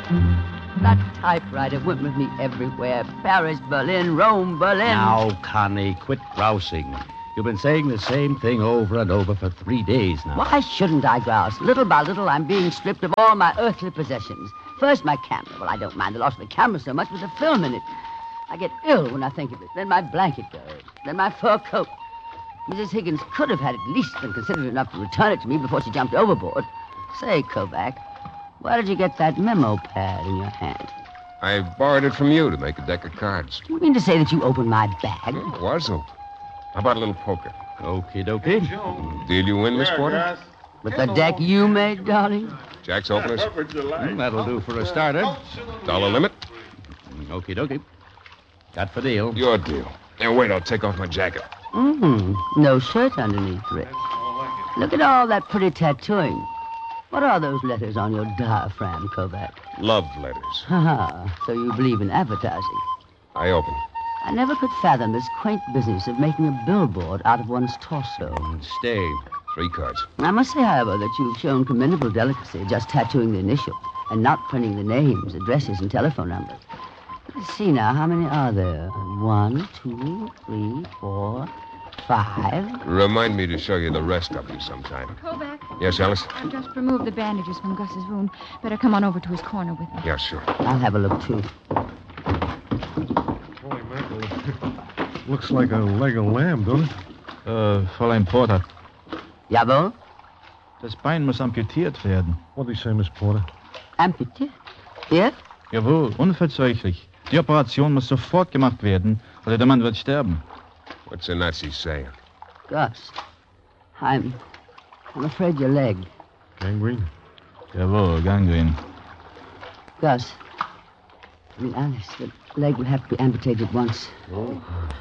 That typewriter went with me everywhere. Paris, Berlin, Rome, Berlin. Now, Connie, quit grousing. You've been saying the same thing over and over for 3 days now. Why shouldn't I grouse? Little by little, I'm being stripped of all my earthly possessions. First, my camera. Well, I don't mind the loss of the camera so much, but the film in it. I get ill when I think of it. Then my blanket goes. Then my fur coat. Mrs. Higgins could have had at least been considerate enough to return it to me before she jumped overboard. Say, Kovac, where did you get that memo pad in your hand? I borrowed it from you to make a deck of cards. Do you mean to say that you opened my bag? It was open. How about a little poker? Okie dokie. Deal you win, Miss Porter? With the deck you made, darling? Jack's openers? That'll do for a starter. Dollar limit? Okie dokie. Got for deal. Your deal. And wait, I'll take off my jacket. No shirt underneath, Rick. Look at all that pretty tattooing. What are those letters on your diaphragm, Kovac? Love letters. So you believe in advertising. I open. I never could fathom this quaint business of making a billboard out of one's torso. Stay. 3 cards. I must say, however, that you've shown commendable delicacy just tattooing the initial and not printing the names, addresses, and telephone numbers. Let's see now, how many are there? 1, 2, 3, 4, 5. Remind me to show you the rest of them sometime. Kovac? Yes, Alice? I've just removed the bandages from Gus's wound. Better come on over to his corner with me. Yeah, sure. I'll have a look, too. Holy mackerel. Looks like a leg of lamb, don't it? Fräulein Porter, Jawohl? das Bein muss amputiert werden. What did he say, Miss Porter? Amputiert? Here? Jawohl, unverzüglich. Die Operation muss sofort gemacht werden, oder der Mann wird sterben. What's the Nazi saying? Gus, I'm afraid your leg. Gangrene? Jawohl, gangrene. Gus, Alice, the leg will have to be amputated once. Oh,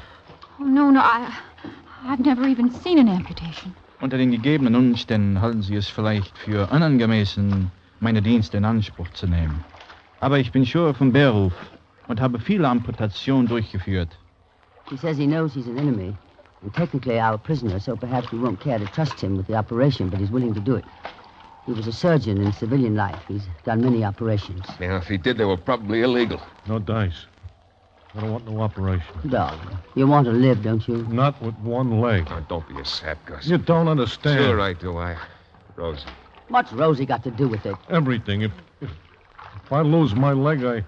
no, I've never even seen an amputation. Unter den gegebenen Umständen halten Sie es vielleicht für unangemessen, meine Dienste in Anspruch zu nehmen. Aber ich bin Schur vom Beruf und habe viele Amputationen durchgeführt. He says he knows he's an enemy, and technically our prisoner, so perhaps we won't care to trust him with the operation, but he's willing to do it. He was a surgeon in civilian life. He's done many operations. Yeah, if he did, they were probably illegal. No dice. I don't want no operation. Darling, you want to live, don't you? Not with one leg. Oh, don't be a sap, Gus. You don't understand. Sure I do. Rosie. What's Rosie got to do with it? Everything. If I lose my leg, I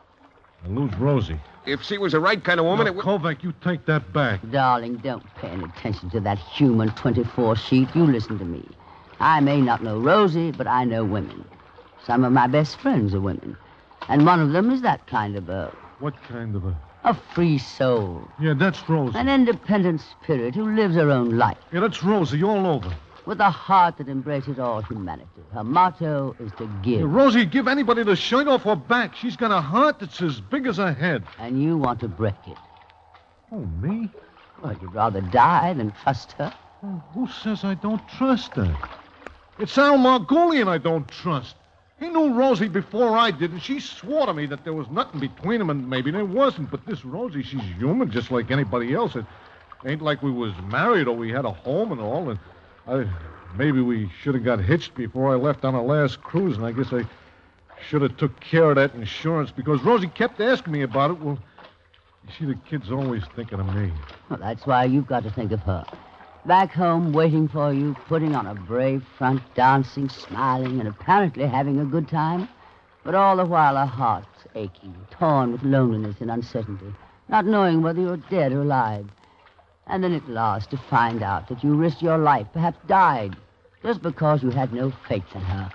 lose Rosie. If she was the right kind of woman, Now, it would... Kovac, you take that back. Darling, don't pay any attention to that human 24 sheet. You listen to me. I may not know Rosie, but I know women. Some of my best friends are women. And one of them is that kind of a... What kind of a... A free soul. Yeah, that's Rosie. An independent spirit who lives her own life. Yeah, that's Rosie all over. With a heart that embraces all humanity. Her motto is to give. Yeah, Rosie, give anybody the shirt off her back. She's got a heart that's as big as her head. And you want to break it. Oh, me? Well, you'd rather die than trust her. Oh, who says I don't trust her? It's Al Margolian I don't trust. He knew Rosie before I did, and she swore to me that there was nothing between them, and maybe there wasn't. But this Rosie, she's human just like anybody else. It ain't like we was married or we had a home and all. And maybe we should have got hitched before I left on our last cruise, and I guess I should have took care of that insurance because Rosie kept asking me about it. Well, you see, the kid's always thinking of me. Well, that's why you've got to think of her. Back home, waiting for you, putting on a brave front, dancing, smiling, and apparently having a good time. But all the while, her heart's aching, torn with loneliness and uncertainty, not knowing whether you're dead or alive. And then at last to find out that you risked your life, perhaps died, just because you had no faith in her.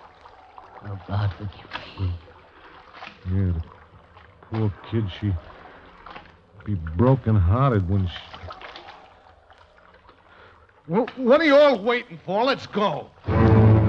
Oh, God, forgive me. Yeah, the poor kid, she'd be broken-hearted when she... Well, what are you all waiting for? Let's go.